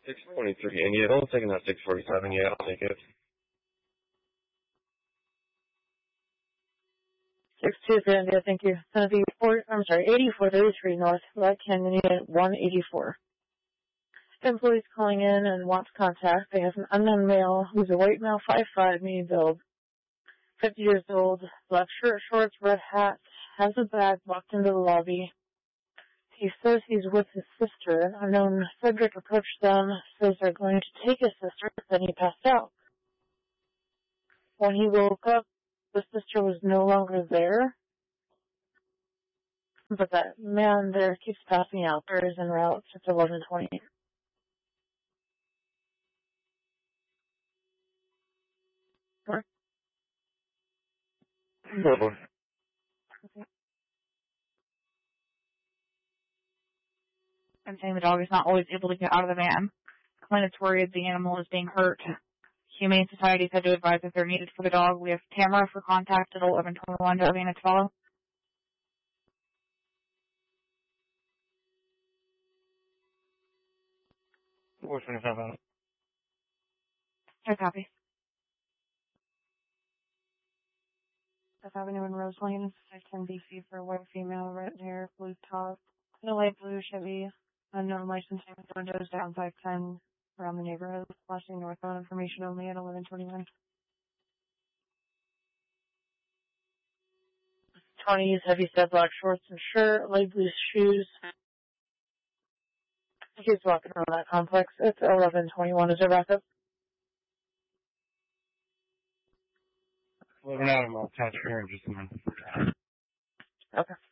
623, and yeah, don't take that 647. Yeah, I'll take it. 623, yeah, thank you. Gonna be 8433 North, Red Canyon Unit 184. Employees calling in and wants contact. They have an unknown male who's a white male, 5'5", medium build, 50 years old, black shirt, shorts, red hat, has a bag, walked into the lobby. He says he's with his sister. An unknown Cedric approached them, says they're going to take his sister, then he passed out. When he woke up, the sister was no longer there, but that man there keeps passing out. There is en route. It's 11:20. What? Okay. I'm saying the dog is not always able to get out of the van. Client's worried the animal is being hurt. Humane Society had to advise if they're needed for the dog. We have Tamara for contact at 11:21 to Avena to follow. Which one is that? I copy. 5th Avenue and Rose Lane, 10 BC for white female, red hair, blue top, no light blue Chevy, unknown license, windows down 510 around the neighborhood, flashing northbound information only at 11:21. 20s, heavy set black shorts and shirt, light blue shoes. He's walking around that complex. It's 11:21. Is it wrapped up? Well, we're not about touch here in just a minute. Okay.